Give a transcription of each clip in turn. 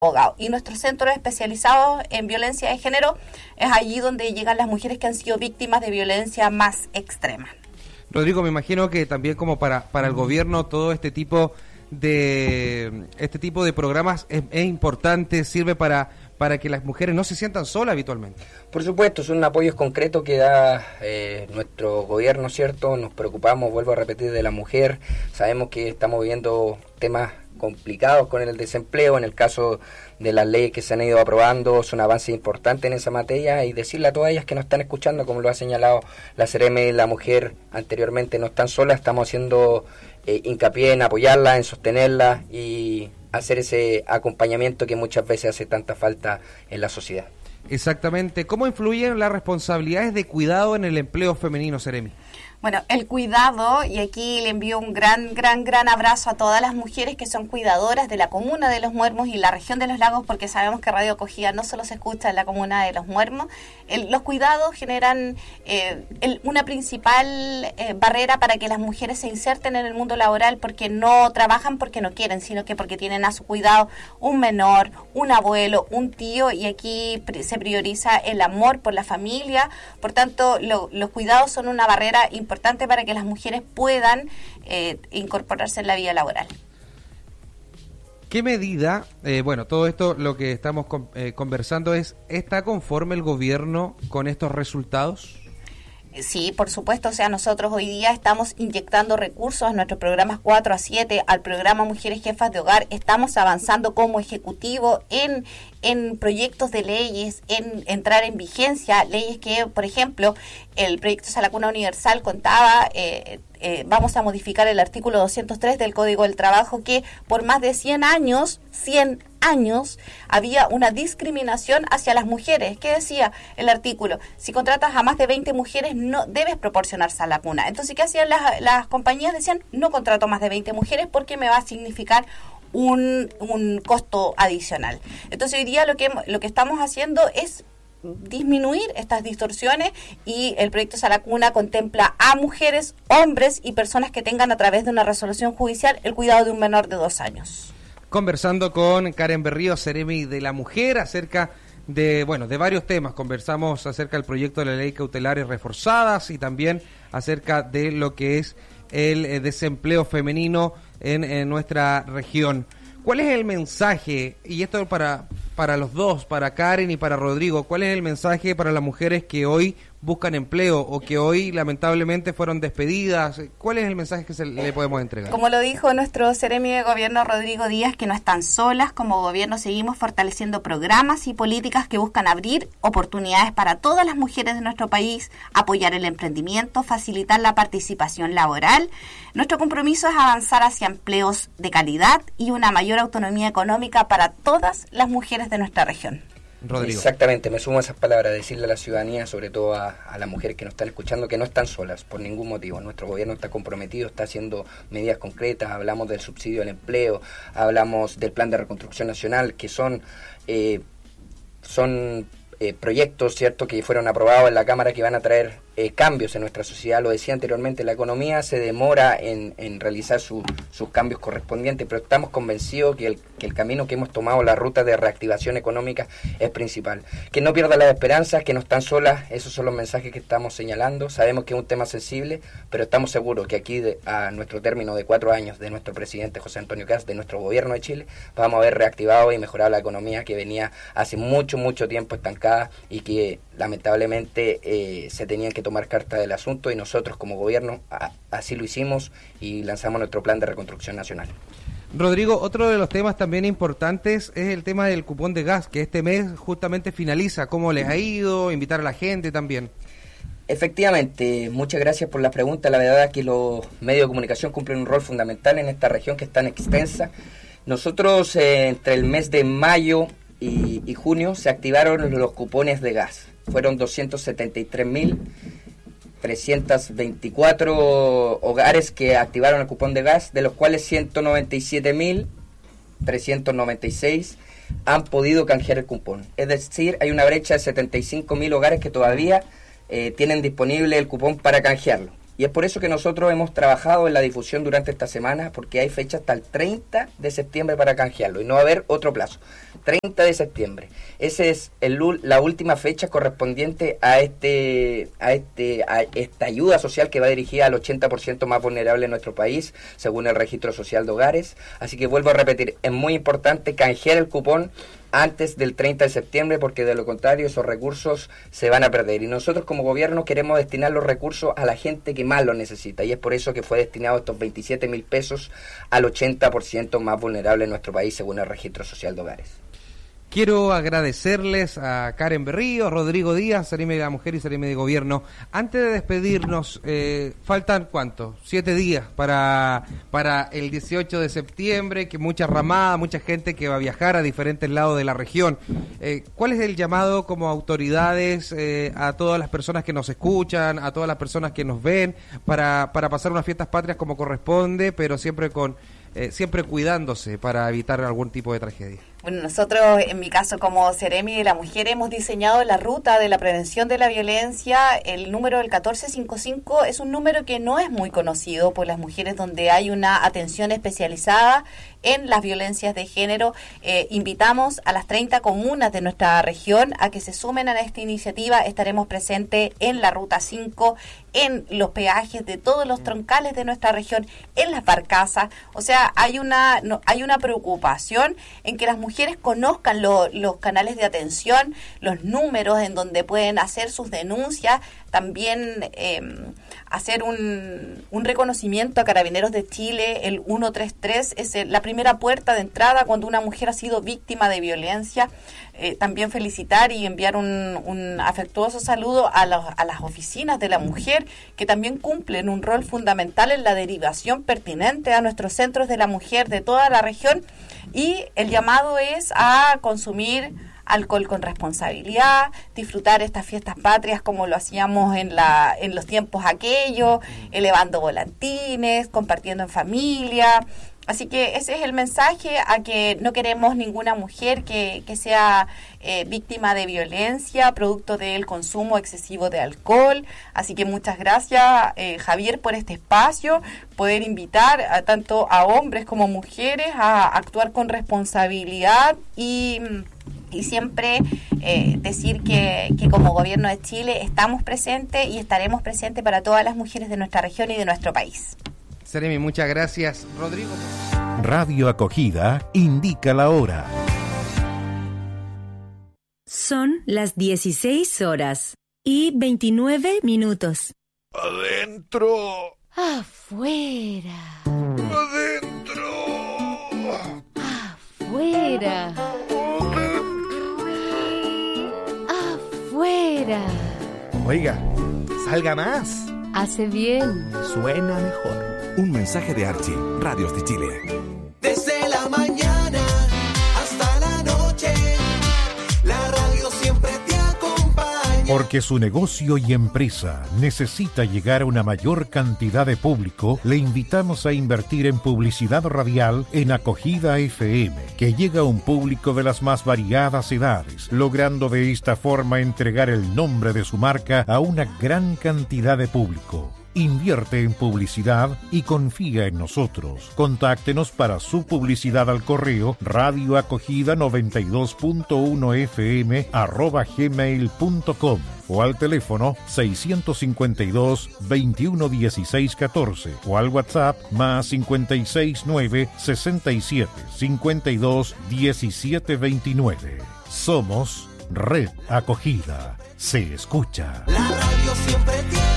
abogados. Y nuestros centros especializados en violencia de género es allí donde llegan las mujeres que han sido víctimas de violencia más extrema. Rodrigo, me imagino que también como para el gobierno todo este tipo de programas es importante, sirve para que las mujeres no se sientan solas habitualmente. Por supuesto, son apoyos concretos que da nuestro gobierno, ¿cierto? Nos preocupamos, vuelvo a repetir, de la mujer. Sabemos que estamos viviendo temas complicados con el desempleo. En el caso de las leyes que se han ido aprobando, son avances importantes en esa materia, y decirle a todas ellas que nos están escuchando, como lo ha señalado la Seremi, la mujer anteriormente, no están solas. Estamos haciendo hincapié en apoyarla, en sostenerla y hacer ese acompañamiento que muchas veces hace tanta falta en la sociedad. Exactamente. ¿Cómo influyen las responsabilidades de cuidado en el empleo femenino, Seremi? Bueno, el cuidado, y aquí le envío un gran abrazo a todas las mujeres que son cuidadoras de la comuna de Los Muermos y la región de Los Lagos, porque sabemos que Radio Acogida no solo se escucha en la comuna de Los Muermos. Los cuidados generan una principal barrera para que las mujeres se inserten en el mundo laboral, porque no trabajan porque no quieren, sino que porque tienen a su cuidado un menor, un abuelo, un tío, y aquí se prioriza el amor por la familia. Por tanto, los cuidados son una barrera importante para que las mujeres puedan incorporarse en la vida laboral. ¿Qué medida, todo esto lo que estamos conversando ¿está conforme el gobierno con estos resultados? Sí, por supuesto, o sea, nosotros hoy día estamos inyectando recursos a nuestros programas 4 a 7, al programa Mujeres Jefas de Hogar, estamos avanzando como ejecutivo en proyectos de leyes, en entrar en vigencia, leyes que, por ejemplo, el proyecto Sala Cuna Universal contaba, vamos a modificar el artículo 203 del Código del Trabajo, que por más de 100 años, había una discriminación hacia las mujeres. ¿Qué decía el artículo? Si contratas a más de 20 mujeres, no debes proporcionar sala cuna. Entonces, ¿qué hacían las compañías? Decían, no contrato más de 20 mujeres porque me va a significar un costo adicional. Entonces, hoy día lo que estamos haciendo es disminuir estas distorsiones, y el proyecto Sala Cuna contempla a mujeres, hombres y personas que tengan a través de una resolución judicial el cuidado de un menor de 2 años. Conversando con Karen Berrío, Seremi de la Mujer, acerca de varios temas. Conversamos acerca del proyecto de la ley cautelares reforzadas y también acerca de lo que es el desempleo femenino en nuestra región. ¿Cuál es el mensaje, y esto para los dos, para Karen y para Rodrigo, cuál es el mensaje para las mujeres que hoy buscan empleo o que hoy lamentablemente fueron despedidas? ¿Cuál es el mensaje que le podemos entregar? Como lo dijo nuestro Seremi de Gobierno, Rodrigo Díaz, que no están solas. Como gobierno seguimos fortaleciendo programas y políticas que buscan abrir oportunidades para todas las mujeres de nuestro país, apoyar el emprendimiento, facilitar la participación laboral. Nuestro compromiso es avanzar hacia empleos de calidad y una mayor autonomía económica para todas las mujeres de nuestra región. Rodrigo. Exactamente, me sumo a esas palabras, decirle a la ciudadanía, sobre todo a las mujeres que nos están escuchando, que no están solas por ningún motivo. Nuestro gobierno está comprometido, está haciendo medidas concretas. Hablamos del subsidio al empleo, hablamos del plan de reconstrucción nacional, que son proyectos, ¿cierto?, que fueron aprobados en la Cámara, que van a traer cambios en nuestra sociedad. Lo decía anteriormente, la economía se demora en realizar sus cambios correspondientes, pero estamos convencidos que el camino que hemos tomado, la ruta de reactivación económica, es principal. Que no pierdan las esperanzas, que no están solas. Esos son los mensajes que estamos señalando. Sabemos que es un tema sensible, pero estamos seguros que aquí, a nuestro término de 4 años de nuestro presidente José Antonio Kast, de nuestro gobierno de Chile, vamos a ver reactivado y mejorado la economía, que venía hace mucho tiempo estancada y que lamentablemente se tenían que tomar carta del asunto, y nosotros como gobierno así lo hicimos y lanzamos nuestro plan de reconstrucción nacional. Rodrigo, otro de los temas también importantes es el tema del cupón de gas, que este mes justamente finaliza. ¿Cómo les ha ido? Invitar a la gente también. Efectivamente, muchas gracias por la pregunta. La verdad es que los medios de comunicación cumplen un rol fundamental en esta región que es tan extensa. Nosotros entre el mes de mayo y junio se activaron los cupones de gas. Fueron 273.324 hogares que activaron el cupón de gas, de los cuales 197.396 han podido canjear el cupón. Es decir, hay una brecha de 75.000 hogares que todavía tienen disponible el cupón para canjearlo. Y es por eso que nosotros hemos trabajado en la difusión durante esta semana, porque hay fecha hasta el 30 de septiembre para canjearlo y no va a haber otro plazo. 30 de septiembre. Esa es la última fecha correspondiente a esta ayuda social que va dirigida al 80% más vulnerable en nuestro país, según el Registro Social de Hogares. Así que vuelvo a repetir, es muy importante canjear el cupón antes del 30 de septiembre, porque de lo contrario esos recursos se van a perder. Y nosotros como gobierno queremos destinar los recursos a la gente que más lo necesita, y es por eso que fue destinado estos 27.000 pesos al 80% más vulnerable en nuestro país, según el Registro Social de Hogares. Quiero agradecerles a Karen Berrío, Rodrigo Díaz, Seremi de la Mujer y Seremi de Gobierno. Antes de despedirnos, faltan ¿cuánto? 7 días para el 18 de septiembre, que mucha ramada, mucha gente que va a viajar a diferentes lados de la región. ¿Cuál es el llamado como autoridades a todas las personas que nos escuchan, a todas las personas que nos ven, para pasar unas fiestas patrias como corresponde, pero siempre cuidándose para evitar algún tipo de tragedia? Bueno, nosotros, en mi caso, como Seremi de la Mujer, hemos diseñado la ruta de la prevención de la violencia. El número del 1455 es un número que no es muy conocido por las mujeres, donde hay una atención especializada en las violencias de género. Invitamos a las 30 comunas de nuestra región a que se sumen a esta iniciativa. Estaremos presentes en la Ruta 5, en los peajes de todos los troncales de nuestra región, en las barcazas. O sea, hay una preocupación en que las mujeres conozcan los canales de atención, los números en donde pueden hacer sus denuncias, también hacer un reconocimiento a Carabineros de Chile. El 133 es la primera puerta de entrada cuando una mujer ha sido víctima de violencia. También felicitar y enviar un afectuoso saludo a las oficinas de la mujer, que también cumplen un rol fundamental en la derivación pertinente a nuestros centros de la mujer de toda la región. Y el llamado es a consumir alcohol con responsabilidad, disfrutar estas fiestas patrias como lo hacíamos en los tiempos aquellos, elevando volantines, compartiendo en familia. Así que ese es el mensaje, a que no queremos ninguna mujer que sea víctima de violencia, producto del consumo excesivo de alcohol. Así que muchas gracias, Javier, por este espacio, poder invitar tanto a hombres como mujeres a actuar con responsabilidad y siempre decir que como Gobierno de Chile estamos presentes y estaremos presentes para todas las mujeres de nuestra región y de nuestro país. Seremi, muchas gracias. Rodrigo. Radio Acogida indica la hora. Son las 16:29. Adentro. Afuera. Adentro. Afuera. Afuera. Oiga, salga más. Hace bien. Suena mejor. Un mensaje de Archie, Radios de Chile. Desde la mañana hasta la noche, la radio siempre te acompaña. Porque su negocio y empresa necesita llegar a una mayor cantidad de público, le invitamos a invertir en publicidad radial en Acogida FM, que llega a un público de las más variadas edades, logrando de esta forma entregar el nombre de su marca a una gran cantidad de público. Invierte en publicidad y confía en nosotros. Contáctenos para su publicidad al correo radioacogida92.1fm@gmail.com o al teléfono 652 21 16 14 o al WhatsApp más 569 67 52 17 29. Somos Red Acogida. Se escucha. La radio siempre te acompaña.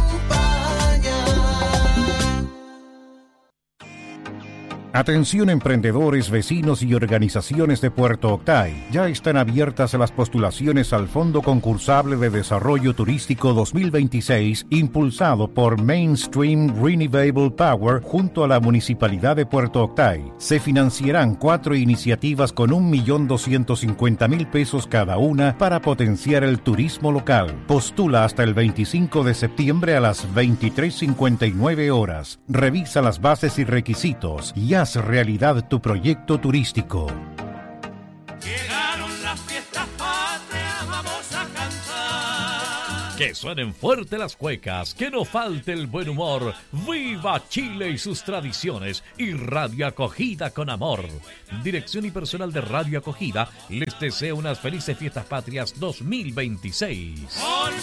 Atención emprendedores, vecinos y organizaciones de Puerto Octay. Ya están abiertas las postulaciones al Fondo Concursable de Desarrollo Turístico 2026, impulsado por Mainstream Renewable Power junto a la Municipalidad de Puerto Octay. Se financiarán 4 iniciativas con 1.250.000 pesos cada una para potenciar el turismo local. Postula hasta el 25 de septiembre a las 23:59 horas. Revisa las bases y requisitos y haz realidad tu proyecto turístico. Llegaron las fiestas patrias, vamos a cantar. Que suenen fuerte las cuecas, que no falte el buen humor. ¡Viva Chile y sus tradiciones! Y Radio Acogida con amor. Dirección y personal de Radio Acogida les desea unas felices fiestas patrias 2026.